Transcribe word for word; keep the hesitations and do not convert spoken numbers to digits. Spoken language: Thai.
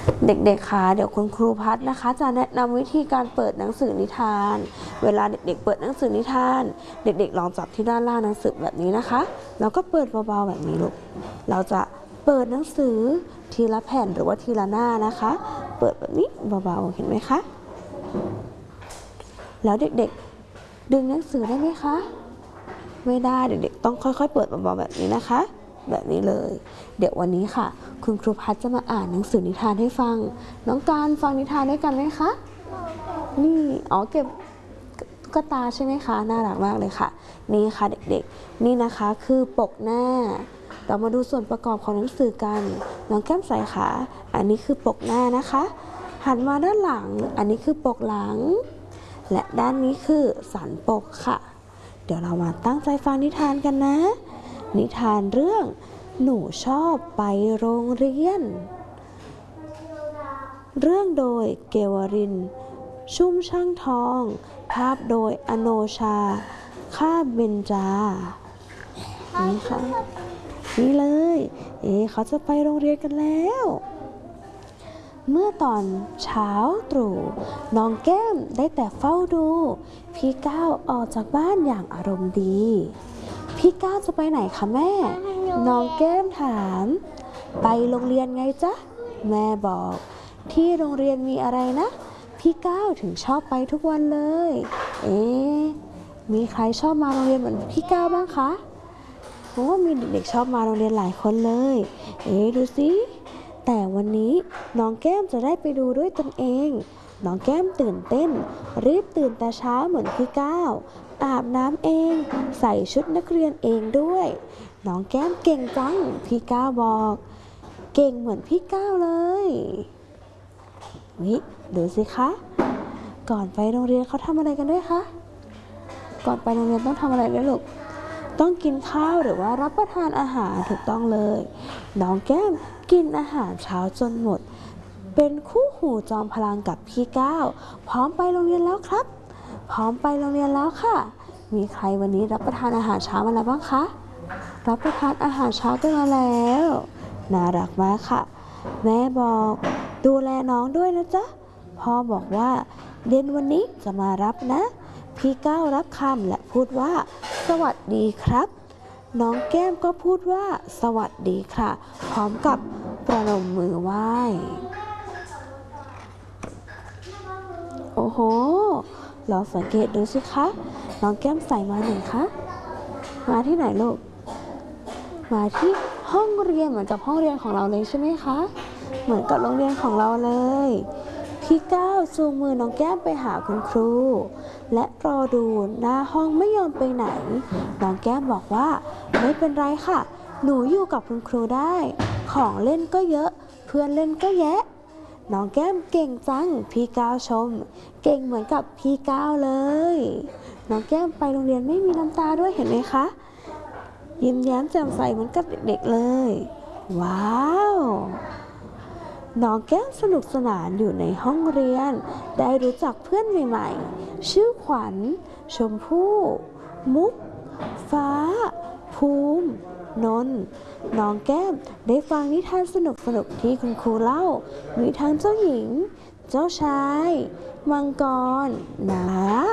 เด็กๆคะเดี๋ยวคุณครูพัฒนะคะจะแนะนำวิธีการเปิดหนังสือนิทานเวลาเด็กๆเปิดหนังสือนิทานเด็กๆลองจับที่ด้านล่างหนังสือแบบนี้นะคะแล้วก็เปิดเบาๆแบบนี้ลูกเราจะเปิดหนังสือทีละแผ่นหรือว่าทีละหน้านะคะเปิดแบบนี้เบาๆเห็นไหมคะแล้วเด็กๆดึงหนังสือได้ไหมคะไม่ได้เด็กๆต้องค่อยๆเปิดเบาๆแบบนี้นะคะแบบนี้เลยเดี๋ยววันนี้ค่ะคุณครูพัฒจะมาอ่านหนังสือนิทานให้ฟังน้องการฟังนิทานด้วยกันไหมคะนี่อ๋อเก็บตุ๊กตาใช่ไหมคะน่ารักมากเลยค่ะนี่ค่ะเด็กๆนี่นะคะคือปกหน้าเรามาดูส่วนประกอบของหนังสือกันน้องแก้มใสขาอันนี้คือปกหน้านะคะหันมาด้านหลังอันนี้คือปกหลังและด้านนี้คือสันปกค่ะเดี๋ยวเรามาตั้งใจฟังนิทานกันนะนิทานเรื่องหนูชอบไปโรงเรียนเรื่องโดยเกวรินทร์ชุ่มช่างทองภาพโดยอโนชาค่าเบญจานี่ค่ะนี่เลยเอ๊ะเขาจะไปโรงเรียนกันแล้วเมื่อตอนเช้าตรู่น้องแก้มได้แต่เฝ้าดูพี่ก้าวออกจากบ้านอย่างอารมณ์ดีพี่ก้าวจะไปไหนคะแม่น้องแก้มถามไปโรงเรียนไงจ๊ะแม่บอกที่โรงเรียนมีอะไรนะพี่ก้าวถึงชอบไปทุกวันเลยเอ๊ะมีใครชอบมาโรงเรียนเหมือนพี่ก้าวบ้างคะเพราะว่ามีเด็กๆชอบมาโรงเรียนหลายคนเลยเอ๊ะดูสิแต่วันนี้น้องแก้มจะได้ไปดูด้วยตนเองน้องแก้มตื่นเต้นรีบตื่นแต่เช้าเหมือนพี่ก้าวอาบน้ำเองใส่ชุดนักเรียนเองด้วยน้องแก้มเก่งจังพี่ก้าวบอกเก่งเหมือนพี่ก้าวเลยวิดูสิคะก่อนไปโรงเรียนเขาทำอะไรกันด้วยคะก่อนไปโรงเรียนต้องทำอะไรด้วยลูกต้องกินข้าวหรือว่ารับประทานอาหารถูกต้องเลยน้องแก้มกินอาหารเช้าจนหมดเป็นคู่หูจอมพลังกับพี่ก้าวพร้อมไปโรงเรียนแล้วครับพร้อมไปโรงเรียนแล้วค่ะมีใครวันนี้รับประทานอาหารเช้ามาแล้วบ้างคะรับประทานอาหารเช้ากันมาแล้วน่ารักมากค่ะแม่บอกดูแลน้องด้วยนะจ๊ะพ่อบอกว่าเย็นวันนี้จะมารับนะพี่ก้าวรับคำและพูดว่าสวัสดีครับน้องแก้มก็พูดว่าสวัสดีค่ะพร้อมกับประนมมือไหว้โอ้โหลองสังเกตดูสิคะน้องแก้มใส่มาไหนคะมาที่ไหนลูกมาที่ห้องเรียนเหมือนกับห้องเรียนของเราเลยใช่ไหมคะเหมือนกับโรงเรียนของเราเลยพี่ก้าวจูงมือน้องแก้มไปหาคุณครูและรอดูหน้าห้องไม่ยอมไปไหนน้องแก้มบอกว่าไม่เป็นไรค่ะหนูอยู่กับคุณครูได้ของเล่นก็เยอะเพื่อนเล่นก็แยะน้องแก้มเก่งจังพี่ก้าวชมเก่งเหมือนกับพี่ก้าวเลยน้องแก้มไปโรงเรียนไม่มีน้ำตาด้วยเห็นไหมคะยิ้มแย้มแจ่มใสเหมือนกับเด็กๆเลยว้าวน้องแก้มสนุกสนานอยู่ในห้องเรียนได้รู้จักเพื่อนใหม่ๆชื่อขวัญชมพู่มุกฟ้าภูมินนท์น้องแก้มได้ฟังนิทานสนุกๆที่คุณครูเล่ามีทั้งเจ้าหญิงเจ้าชายมังกรนะ